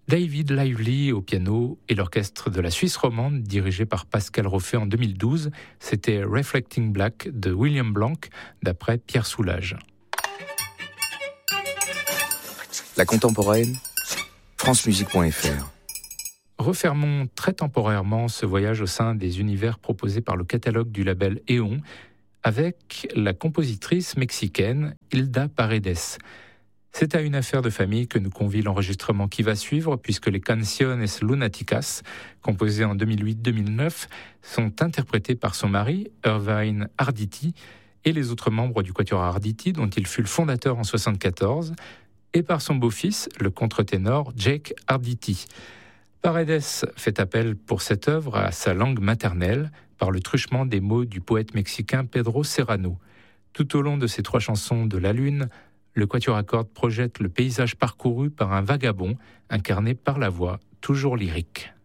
David Lively au piano et l'orchestre de la Suisse romande dirigé par Pascal Roffet en 2012. C'était Reflecting Black de William Blanc d'après Pierre Soulages. La contemporaine, francemusique.fr. Refermons très temporairement ce voyage au sein des univers proposés par le catalogue du label Éon avec la compositrice mexicaine Hilda Paredes. C'est à une affaire de famille que nous convie l'enregistrement qui va suivre, puisque les Canciones Lunáticas, composées en 2008-2009, sont interprétées par son mari, Irvine Arditi, et les autres membres du Quatuor Arditi, dont il fut le fondateur en 1974, et par son beau-fils, le contre-ténor Jake Arditi. Paredes fait appel pour cette œuvre à sa langue maternelle, par le truchement des mots du poète mexicain Pedro Serrano. Tout au long de ces 3 chansons de La Lune, le Quatuor à cordes projette le paysage parcouru par un vagabond incarné par la voix toujours lyrique.